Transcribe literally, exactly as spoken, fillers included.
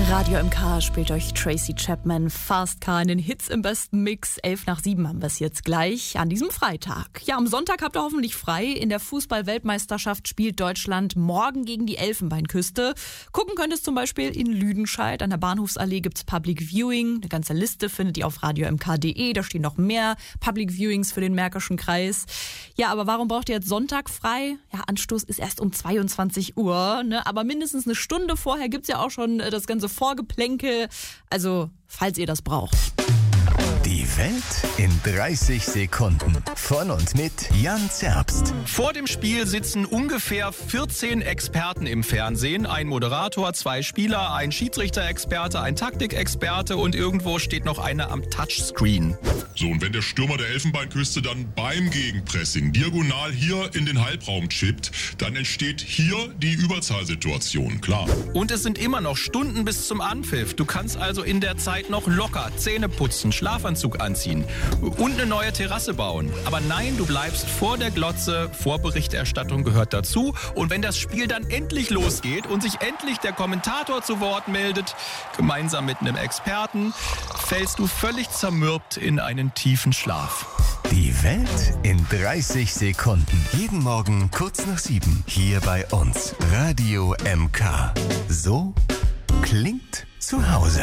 Radio M K spielt euch Tracy Chapman, Fast Car in den Hits im besten Mix. Elf nach sieben haben wir es jetzt gleich an diesem Freitag. Ja, am Sonntag habt ihr hoffentlich frei. In der Fußball-Weltmeisterschaft spielt Deutschland morgen gegen die Elfenbeinküste. Gucken könnt ihr zum Beispiel in Lüdenscheid. An der Bahnhofsallee gibt's Public Viewing. Eine ganze Liste findet ihr auf radio m k punkt de. Da stehen noch mehr Public Viewings für den Märkischen Kreis. Ja, aber warum braucht ihr jetzt Sonntag frei? Ja, Anstoß ist erst um zweiundzwanzig Uhr, ne? Aber mindestens eine Stunde vorher gibt's ja auch schon das ganze Vorgeplänkel. Also, falls ihr das braucht. Die Welt in dreißig Sekunden. Von und mit Jan Zerbst. Vor dem Spiel sitzen ungefähr vierzehn Experten im Fernsehen. Ein Moderator, zwei Spieler, ein Schiedsrichter-Experte, ein Taktikexperte und irgendwo steht noch einer am Touchscreen. So, und wenn der Stürmer der Elfenbeinküste dann beim Gegenpressing diagonal hier in den Halbraum chippt, dann entsteht hier die Überzahlsituation, klar. Und es sind immer noch Stunden bis zum Anpfiff. Du kannst also in der Zeit noch locker Zähne putzen, Schlafanzug anziehen und eine neue Terrasse bauen. Aber nein, du bleibst vor der Glotze. Vorberichterstattung gehört dazu. Und wenn das Spiel dann endlich losgeht und sich endlich der Kommentator zu Wort meldet, gemeinsam mit einem Experten, fällst du völlig zermürbt in einen tiefen Schlaf. Die Welt in dreißig Sekunden. Jeden Morgen kurz nach sieben. Hier bei uns. Radio M K. So klingt zu Hause.